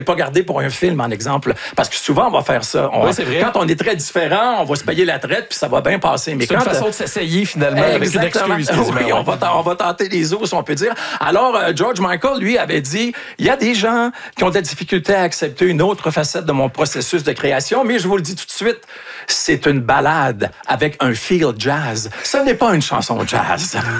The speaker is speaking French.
pas garder pour un film, en exemple. Parce que souvent, on va faire ça. C'est vrai. Quand on est très différent, on va se payer la traite, puis ça va bien passer. Mais c'est une façon de s'essayer, finalement, avec une excuse. Oui, on va tenter les os, si on peut dire. Alors, George Michael, lui, avait dit, il y a des gens qui ont de la difficulté à accepter une autre facette de mon processus de création, mais je vous le dis tout de suite, c'est une ballade avec un feel jazz. Ce n'est pas une chanson jazz.